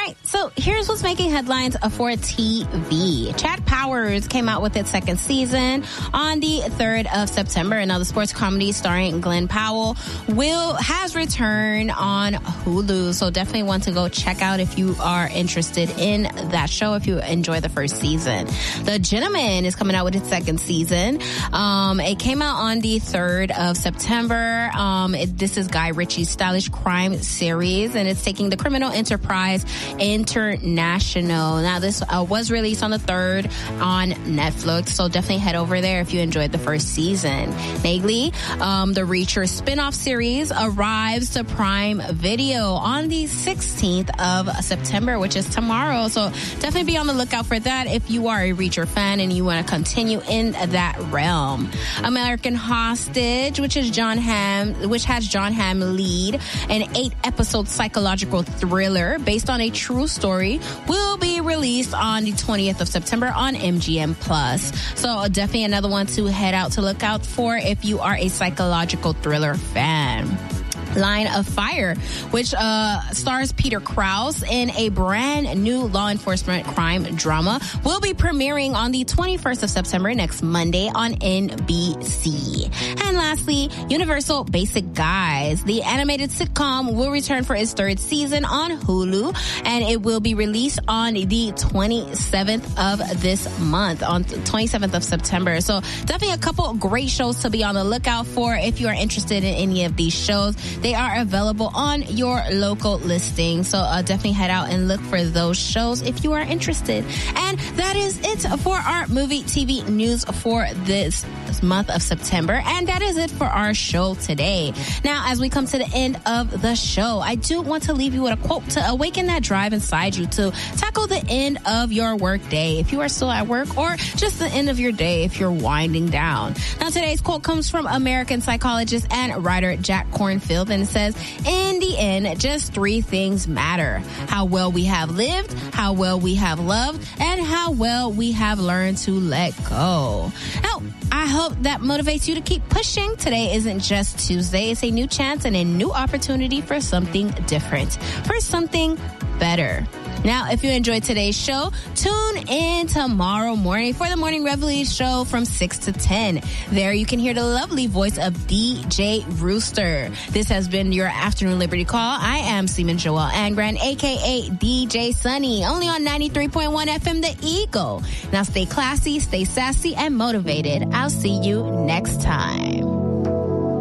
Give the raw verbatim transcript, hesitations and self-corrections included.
right, so here's what's making headlines for T V. Chat Powers came out with its second season on the third of September. Now, the sports comedy starring Glenn Powell will has returned on Hulu, so definitely want to go check out if you are interested in that show, if you enjoy the first season. The Gentleman is coming out with its second season. Um, it came out on the third of September. Um, it, this is Guy Ritchie's stylish crime series, and it's taking the Criminal Enterprise International. Now, this uh, was released on the third on Netflix, so definitely head over there if you enjoyed the first season. Nagely, um, the Reacher spin-off series arrives to Prime Video on the sixteenth of September, which is tomorrow. So definitely be on the lookout for that if you are a Reacher fan and you want to continue in that realm. American Hostage, which is John Hamm, which has John Hamm lead, an eight-episode psychological thriller based on a true story, will be released on the twentieth of September on M G M Plus. So definitely another one to head out to look out for if you are a psychological thriller fan. Line of Fire, which uh, stars Peter Krause in a brand new law enforcement crime drama, will be premiering on the twenty-first of September, next Monday, on N B C. And lastly, Universal Basic Guys, the animated sitcom, will return for its third season on Hulu, and it will be released on the twenty-seventh of this month, on the twenty-seventh of September. So definitely a couple great shows to be on the lookout for if you are interested in any of these shows. They are available on your local listing. So uh, definitely head out and look for those shows if you are interested. And that is it for our movie T V news for this month of September. And that is it for our show today. Now, as we come to the end of the show, I do want to leave you with a quote to awaken that drive inside you to tackle the end of your work day if you are still at work, or just the end of your day if you're winding down. Now, today's quote comes from American psychologist and writer Jack Kornfield, and it says, in the end, just three things matter: how well we have lived, how well we have loved, and how well we have learned to let go. Now, I hope that motivates you to keep pushing. Today isn't just Tuesday. It's a new chance and a new opportunity for something different, for something better. Now, if you enjoyed today's show, tune in tomorrow morning for the Morning Reveille show from six to ten. There you can hear the lovely voice of D J Rooster. This has been your Afternoon Liberty Call. I am Seaman Joel Angran, a k a. D J Sunny, only on ninety-three point one F M The Eagle. Now stay classy, stay sassy, and motivated. I'll see you next time.